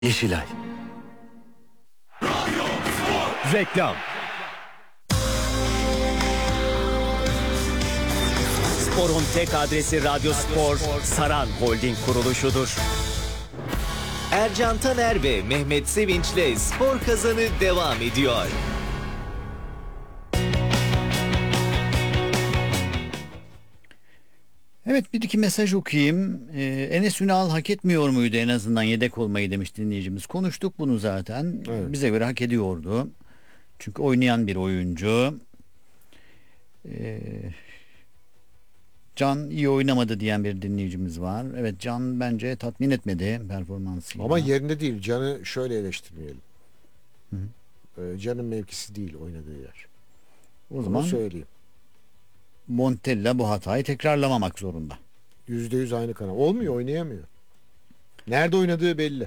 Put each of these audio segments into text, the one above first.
Yeşilay. Reklam. Spor'un tek adresi Radyo Spor, Saran Holding kuruluşudur. Ercan Taner ve Mehmet Sevinç'le Spor Kazanı devam ediyor. Evet, bir iki mesaj okuyayım. Enes Ünal hak etmiyor muydu en azından yedek olmayı demiş dinleyicimiz. Konuştuk bunu zaten. Evet. Bize göre hak ediyordu. Çünkü oynayan bir oyuncu. Can iyi oynamadı diyen bir dinleyicimiz var. Evet, Can bence tatmin etmedi performansıyla. Ama yerinde değil. Can'ı şöyle eleştirmeyelim. Hı. Can'ın mevkisi değil oynadığı yer. O zaman Onu söyleyeyim. Montella bu hatayı tekrarlamamak zorunda. %100 aynı kanal. Olmuyor, oynayamıyor. Nerede oynadığı belli.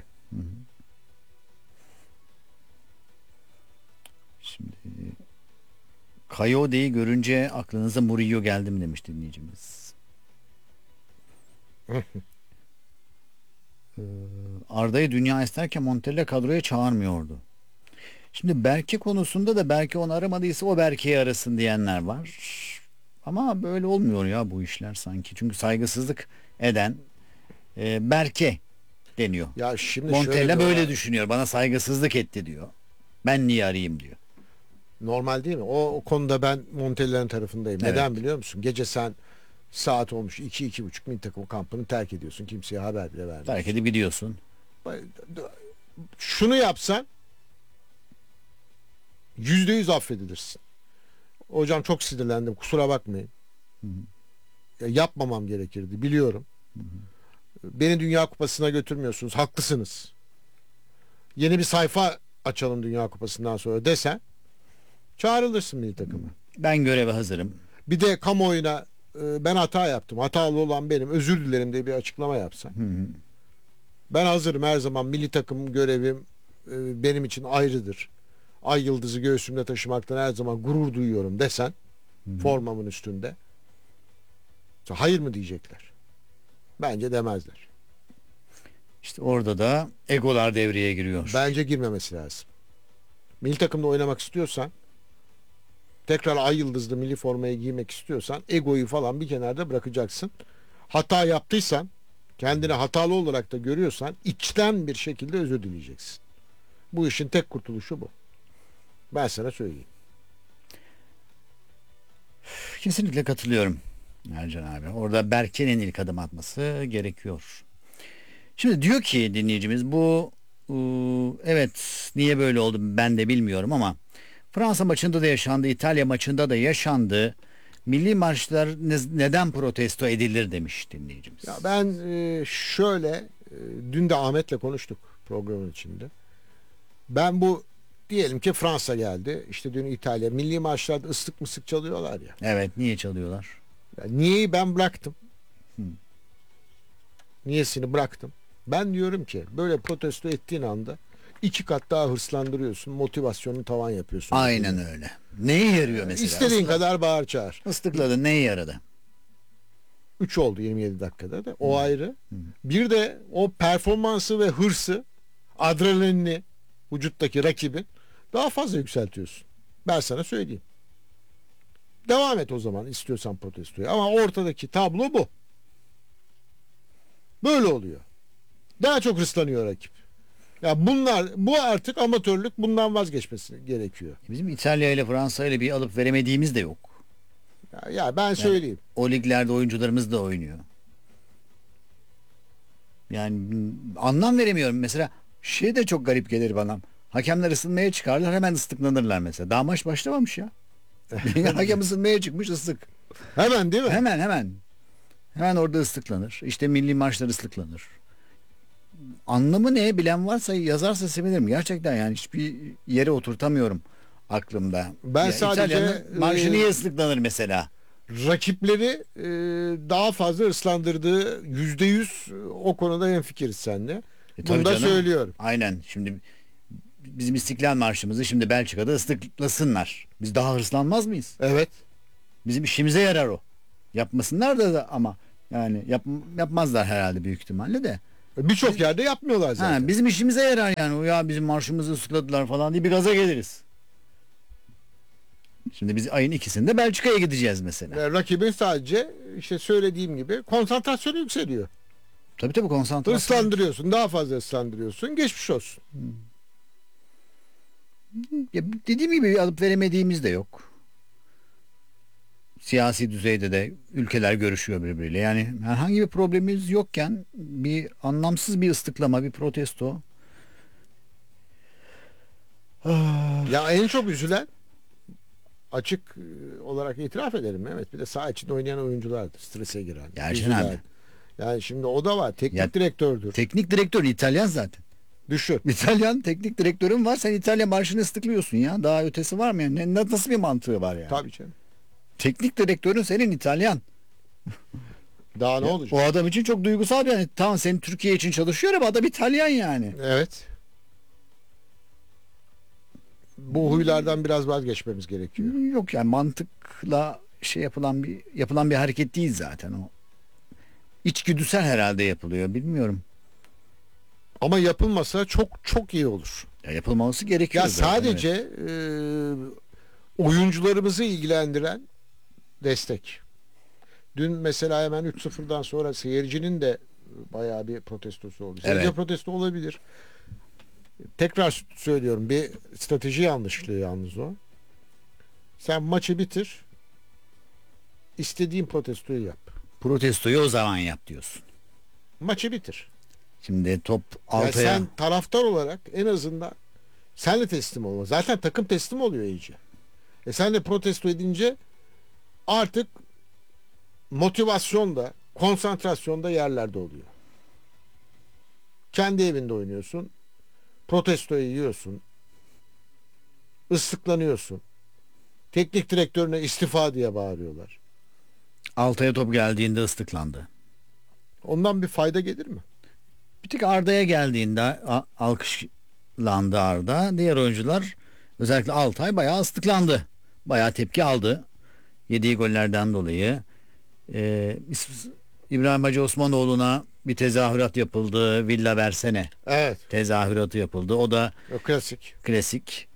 Şimdi Coyote'yi görünce aklınıza Murillo geldi mi demiş dinleyicimiz. Arda'yı dünya isterken Montella kadroya çağırmıyordu. Şimdi Berke konusunda da Berke onu aramadıysa o Berke'yi arasın diyenler var. Ama böyle olmuyor ya bu işler sanki. Çünkü saygısızlık eden Berke deniyor. Ya şimdi Montella böyle diyorlar, düşünüyor. Bana saygısızlık etti diyor. Ben niye arayayım diyor. normal değil mi? O konuda ben Montella'nın tarafındayım. Evet. Neden biliyor musun? Gece sen saat olmuş 2-2.30 milli takım kampını terk ediyorsun. Kimseye haber bile vermiyorsun. Terk edip gidiyorsun. Şunu yapsan %100 affedilirsin. Hocam çok sinirlendim, kusura bakmayın. Ya yapmamam gerekirdi, biliyorum. Beni Dünya Kupası'na götürmüyorsunuz, haklısınız. Yeni bir sayfa açalım Dünya Kupası'ndan sonra desen çağrılırsın milli takıma. Ben göreve hazırım. Bir de kamuoyuna ben hata yaptım, hatalı olan benim, özür dilerim diye bir açıklama yapsan. Ben hazırım, her zaman milli takım görevim benim için ayrıdır. Ay yıldızı göğsümde taşımaktan her zaman gurur duyuyorum desen, formamın üstünde. Hayır mı diyecekler? Bence demezler. İşte orada da egolar devreye giriyor. Bence girmemesi lazım. Milli takımda oynamak istiyorsan, tekrar ay yıldızlı milli formayı giymek istiyorsan, egoyu falan bir kenarda bırakacaksın. Hata yaptıysan, kendini hatalı olarak da görüyorsan, içten bir şekilde özür dileyeceksin. Bu işin tek kurtuluşu bu. Ben sana söyleyeyim. Kesinlikle katılıyorum Ercan abi. Orada Berke'nin ilk adım atması gerekiyor. Şimdi diyor ki dinleyicimiz bu evet niye böyle oldu ben de bilmiyorum ama Fransa maçında da yaşandı, İtalya maçında da yaşandı. Milli marşlar neden protesto edilir demiş dinleyicimiz. Ya ben şöyle dün de Ahmet'le konuştuk programın içinde. Ben bu diyelim ki Fransa geldi. İşte dün İtalya. Milli marşlarda ıslık mısık çalıyorlar ya. Evet, niye çalıyorlar? Ya niyeyi ben bıraktım. Niyesini bıraktım. Ben diyorum ki böyle protesto ettiğin anda 2 kat daha hırslandırıyorsun. Motivasyonunu tavan yapıyorsun. Aynen öyle. Neye yarıyor mesela? İstediğin kadar bağır çağır. Islıkladın, neye yaradı? 3 oldu 27 dakikada da. O ayrı. Bir de o performansı ve hırsı, adrenalinini vücuttaki rakibin daha fazla yükseltiyorsun. Ben sana söyleyeyim. Devam et o zaman istiyorsan protestoya. Ama ortadaki tablo bu. Böyle oluyor. Daha çok hırslanıyor rakip. Ya bu artık amatörlük, bundan vazgeçmesi gerekiyor. Bizim İtalya ile Fransa ile bir alıp veremediğimiz de yok. Ya ben söyleyeyim. O liglerde oyuncularımız da oynuyor. Yani anlam veremiyorum. Mesela şey de çok garip gelir bana. Hakemler ısınmaya çıkarlar, hemen ıslıklanırlar mesela. Daha maç başlamamış ya. Hakem ısınmaya çıkmış, ıslık. Hemen değil mi? Hemen. Hemen orada ıslıklanır. İşte milli maçlar ıslıklanır. Anlamı ne bilen varsa yazarsa sevinirim. Gerçekten yani hiçbir yere oturtamıyorum aklımda. Ben Ya sadece, İtalya'nın marşı niye ıslıklanır mesela? Rakipleri daha fazla ıslandırdığı %100 o konuda hemfikiriz seninle. Tabii Bunu da canım. söylüyorum. Aynen. Şimdi bizim İstiklal Marşımızı şimdi Belçika'da ıslıklasınlar. Biz daha hırslanmaz mıyız? Evet. Bizim işimize yarar o. Yapmasınlar da ama yani yapmazlar herhalde büyük ihtimalle de. Birçok yerde yapmıyorlar zaten. Ha, bizim işimize yarar yani. O ya bizim marşımızı ısladılar falan diye bir gaza geliriz. Şimdi biz ayın 2'sinde Belçika'ya gideceğiz mesela. Rakibin sadece işte söylediğim gibi konsantrasyonu yükseliyor. Tabii konsantrasyon. Islandırıyorsun, daha fazla ıslandırıyorsun. Geçmiş olsun. Ya dediğim gibi bir alıp veremediğimiz de yok. Siyasi düzeyde de ülkeler görüşüyor birbiriyle. Yani herhangi bir problemimiz yokken bir anlamsız bir ıslıklama, bir protesto. Ya en çok üzülen, açık olarak itiraf edelim, evet, bir de saha içinde oynayan oyunculardır. Strese giren. Ercan üzülen. abi. Yani şimdi o da var. Teknik Ya, direktördür. Teknik direktör İtalyan zaten. Düşün. İtalyan teknik direktörün var. Sen İtalya marşını ıslıklıyorsun ya. Daha ötesi var mı yani? Nasıl bir mantığı var yani? Tabii canım. Teknik direktörün senin İtalyan. Daha ne olacak? O adam için çok duygusal bir yani. Tamam senin Türkiye için çalışıyor ama adam İtalyan yani. Evet. Bu huylardan biraz vazgeçmemiz gerekiyor. Yok yani mantıkla yapılan bir hareket değil zaten o. İçgüdüsel herhalde yapılıyor bilmiyorum. Ama yapılmasa çok çok iyi olur. Ya yapılması gerekiyor. Ya zaten, sadece oyuncularımızı ilgilendiren destek. Dün mesela hemen 3-0'dan sonra seyircinin de bayağı bir protestosu oldu. Seyirci Evet. protesto olabilir. Tekrar söylüyorum, bir strateji yanlışlığı yalnız o. Sen maçı bitir, istediğin protestoyu yap. Protestoyu o zaman yap diyorsun. Maçı bitir. Şimdi top Yani altıya. sen taraftar olarak en azından sen de teslim olma. Zaten takım teslim oluyor iyice. Sen de protesto edince artık motivasyon da, konsantrasyon da yerlerde oluyor. Kendi evinde oynuyorsun. Protestoyu yiyorsun. Islıklanıyorsun. Teknik direktörüne istifa diye bağırıyorlar. Altıya top geldiğinde ıslıklandı. Ondan bir fayda gelir mi? Bir tek Arda'ya geldiğinde alkışlandı Arda. Diğer oyuncular özellikle Altay bayağı ıslıklandı. Bayağı tepki aldı. Yediği gollerden dolayı. İbrahim Hacı Osmanoğlu'na bir tezahürat yapıldı. Villa versene Evet. tezahüratı yapıldı. O da O klasik. klasik.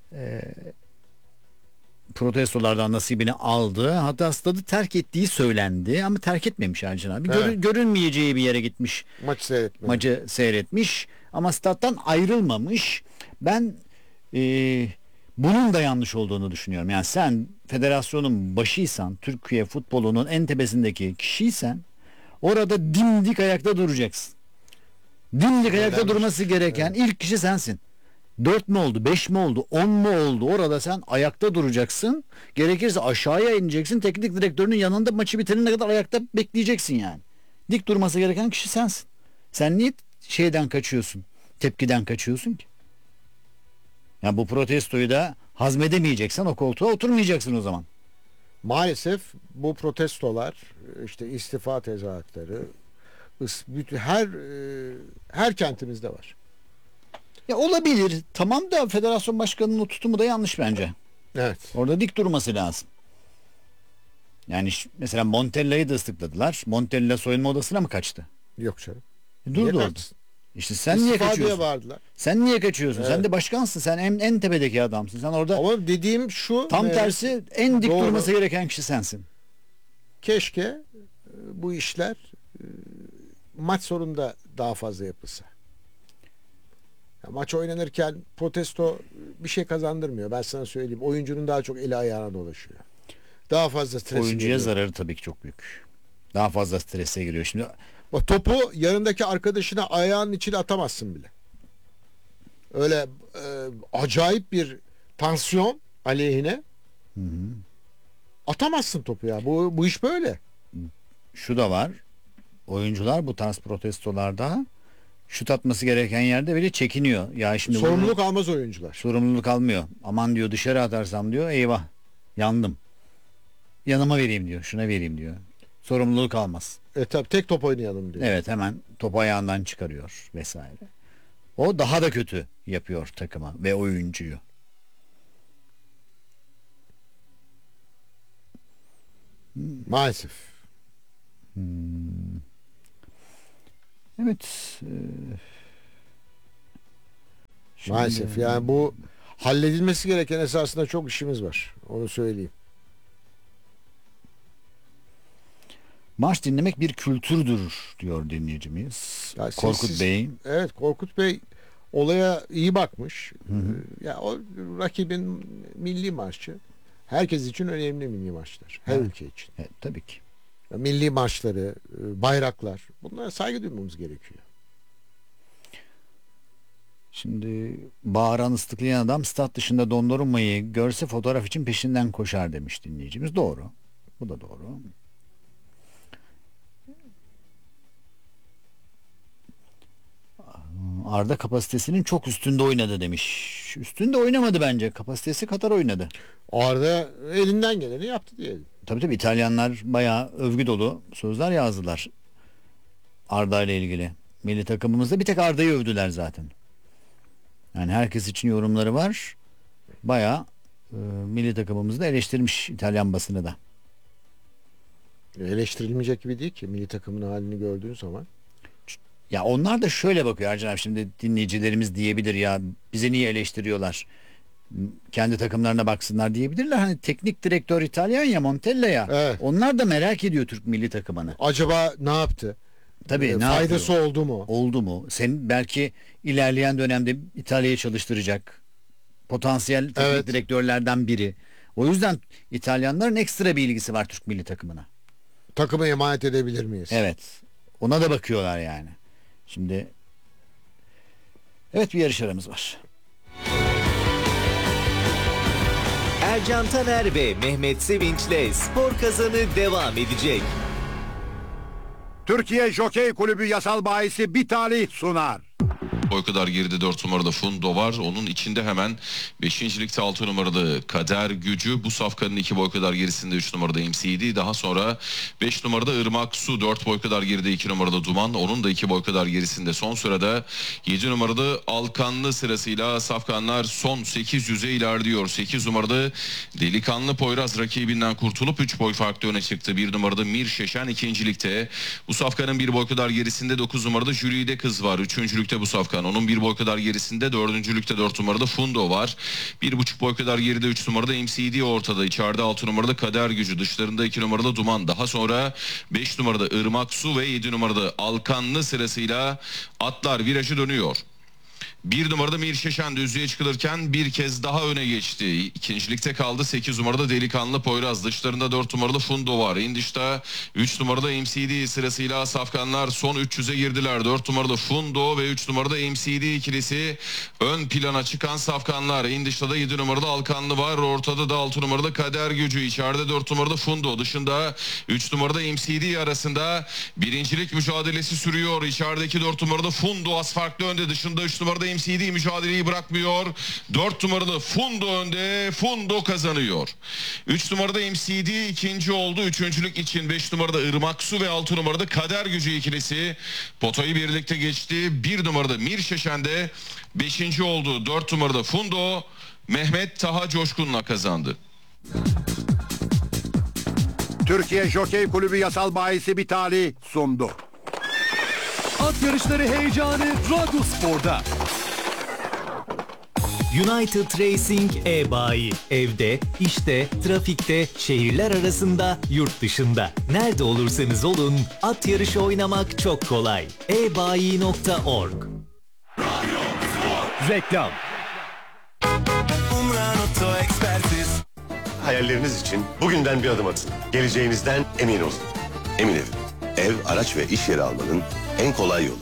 Protestolardan nasibini aldı. Hatta stadı terk ettiği söylendi ama terk etmemiş Ercan abi. Evet. Görünmeyeceği bir yere gitmiş. Maç seyretmeye. Maçı seyretmiş ama stat'tan ayrılmamış. Ben bunun da yanlış olduğunu düşünüyorum. Yani sen federasyonun başıysan, Türkiye futbolunun en tepesindeki kişiysen orada dimdik ayakta duracaksın. Dimdik ayakta Önemli. durması gereken ilk kişi sensin. 4 mü oldu, 5 mi oldu, 10 mu oldu? Orada sen ayakta duracaksın. Gerekirse aşağıya ineceksin. Teknik direktörünün yanında maçı bitirene kadar ayakta bekleyeceksin yani. Dik durması gereken kişi sensin. Sen niye şeyden kaçıyorsun? Tepkiden kaçıyorsun ki? Yani bu protestoyu da hazmedemeyeceksen o koltuğa oturmayacaksın o zaman. Maalesef bu protestolar, işte istifa tezahüratları her kentimizde var. Ya olabilir. Tamam da federasyon başkanının o tutumu da yanlış bence. Evet. Orada dik durması lazım. Yani mesela Montella'yı da ıslıkladılar. Montella soyunma odasına mı kaçtı? Yok canım. Durdu Niye orada. kaçsın? İşte sen niye İstifa diye kaçıyorsun? bağırdılar. Sen niye kaçıyorsun? Evet. Sen de başkansın. Sen en tepedeki adamsın. Sen orada Ama dediğim şu, tam evet, tersi en dik doğru. durması gereken kişi sensin. Keşke bu işler maç sonunda daha fazla yapılsa. Ya maç oynanırken protesto bir şey kazandırmıyor. Ben sana söyleyeyim. Oyuncunun daha çok eli ayağına dolaşıyor. Daha fazla stres Oyuncuya geliyor. zararı tabii ki çok büyük. Daha fazla strese giriyor. Şimdi O topu yanındaki arkadaşına ayağının içine atamazsın bile. Öyle acayip bir tansiyon aleyhine atamazsın topu ya. Bu iş böyle. şu da var. Oyuncular bu tarz protestolarda şut atması gereken yerde bile çekiniyor. Ya şimdi Sorumluluk almaz oyuncular. sorumluluk almıyor. Aman diyor dışarı atarsam diyor eyvah yandım. Yanıma vereyim diyor. Şuna vereyim diyor. Sorumluluk almaz. Tabii tek top oynayalım diyor. Evet hemen topu ayağından çıkarıyor vesaire. O daha da kötü yapıyor takıma ve oyuncuyu. Maalesef. Evet. Şimdi- Maalesef yani bu halledilmesi gereken esasında çok işimiz var. Onu söyleyeyim. Marş dinlemek bir kültürdür diyor dinleyicimiz. Ya Korkut sessiz- Bey. Evet, Korkut Bey olaya iyi bakmış. Ya o rakibin milli marşı herkes için önemli milli maçlar. Her Evet. ülke için. Evet, tabii ki. Ya milli marşları, bayraklar, bunlara saygı duymamız gerekiyor. Şimdi bağıran ıslıklayan adam stat dışında Donnaruma'yı görse fotoğraf için peşinden koşar demiş dinleyicimiz. Doğru. Bu da doğru. Arda kapasitesinin çok üstünde oynadı demiş. Üstünde oynamadı bence. Kapasitesi kadar oynadı. Arda elinden geleni yaptı diyelim. Tabii İtalyanlar bayağı övgü dolu sözler yazdılar Arda ile ilgili. Milli takımımızda bir tek Arda'yı övdüler zaten. Yani herkes için yorumları var. Bayağı milli takımımızı da eleştirmiş İtalyan basını da. Eleştirilmeyecek gibi değil ki milli takımın halini gördüğün zaman. Ya onlar da şöyle bakıyor Ercan abi, şimdi dinleyicilerimiz diyebilir ya bizi niye eleştiriyorlar? Kendi takımlarına baksınlar diyebilirler. Hani teknik direktör İtalyan ya, Montella ya. Evet. Onlar da merak ediyor Türk milli takımını. Acaba ne yaptı? Tabii ne Faydası yapıyor? oldu mu? Oldu mu? Sen belki ilerleyen dönemde İtalya'yı çalıştıracak potansiyel teknik Evet. direktörlerden biri. O yüzden İtalyanların ekstra bir ilgisi var Türk milli takımına. Takımı emanet edebilir miyiz? Evet. Ona da bakıyorlar yani. Şimdi evet, bir yarış aramız var. Ercan Taner ve Mehmet Sevinç'le Spor Kazanı devam edecek. Türkiye Jokey Kulübü yasal bahisi bir talih sunar. Boy kadar geride 4 numarada Fundo var. Onun içinde hemen 5. ligde 6 numaralı Kader Gücü. Bu safkanın 2 boy kadar gerisinde 3 numarada MCD. Daha sonra 5 numarada Irmak Su. 4 boy kadar geride 2 numarada Duman. Onun da 2 boy kadar gerisinde. Son sırada 7 numarada Alkanlı sırasıyla safkanlar son 800'e ilerliyor. 8 numarada Delikanlı Poyraz rakibinden kurtulup 3 boy farklı öne çıktı. 1 numarada Mir Şeşen 2. ligde. Bu safkanın 1 boy kadar gerisinde 9 numarada Jülide Kız var. 3. ligde bu safkan. Onun 1 boy kadar gerisinde 4. ligde 4 numarada Fundo var. 1,5 boy kadar geride 3 numarada MCD ortada. İçeride 6 numarada Kader Gücü. Dışlarında 2 numarada Duman. Daha sonra 5 numarada Irmak Su ve 7 numarada Alkanlı sırasıyla atlar virajı dönüyor. 1 numarada Mir Şeşen düzlüğe çıkılırken bir kez daha öne geçti. 2. ligde kaldı. 8 numarada Delikanlı Poyraz. Dışlarında 4 numarada Fundo var. İndiş'te 3 numarada MCD sırasıyla safkanlar son 300'e girdiler. 4 numarada Fundo ve 3 numarada MCD ikilisi ön plana çıkan safkanlar. İndiş'te de 7 numarada Alkanlı var. Ortada da 6 numarada Kader Gücü. İçeride 4 numarada Fundo. Dışında 3 numarada MCD arasında birincilik mücadelesi sürüyor. İçerideki 4 numarada Fundo az farklı önde. Dışında 3 numarada MCD mücadeleyi bırakmıyor. 4 numaralı Fundo önde. Fundo kazanıyor. 3 numarada MCD ikinci oldu. Üçüncülük için 5 numarada Irmak Su ve 6 numarada Kader Gücü ikilisi potayı birlikte geçti. 1 numarada Mir Şeşen de 5. oldu. 4 numarada Fundo Mehmet Taha Coşkun'la kazandı. Türkiye Jokey Kulübü yasal bahisi bir talih sundu. At yarışları heyecanı Radyo Spor'da. United Racing e-bayi. Evde, işte, trafikte, şehirler arasında, yurt dışında. Nerede olursanız olun, at yarışı oynamak çok kolay. ebayi.org. Reklam. Hayalleriniz için bugünden bir adım atın. Geleceğinizden emin olun. Emin Ev, araç ve iş yeri almanın en kolay yolu.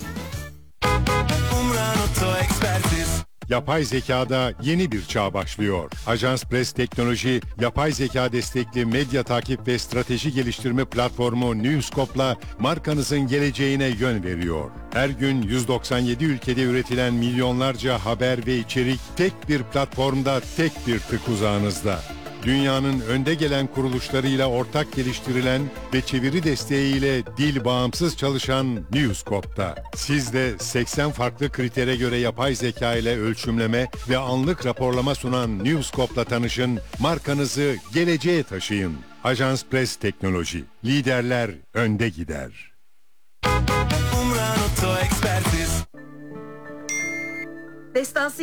Yapay zekada yeni bir çağ başlıyor. Ajans Press Teknoloji, yapay zeka destekli medya takip ve strateji geliştirme platformu Newscope'la markanızın geleceğine yön veriyor. Her gün 197 ülkede üretilen milyonlarca haber ve içerik tek bir platformda, tek bir tık uzağınızda. Dünyanın önde gelen kuruluşlarıyla ortak geliştirilen ve çeviri desteğiyle dil bağımsız çalışan Newscope'da. Siz de 80 farklı kritere göre yapay zeka ile ölçümleme ve anlık raporlama sunan Newscope'la tanışın, markanızı geleceğe taşıyın. Ajans Press Teknoloji, liderler önde gider. Destansı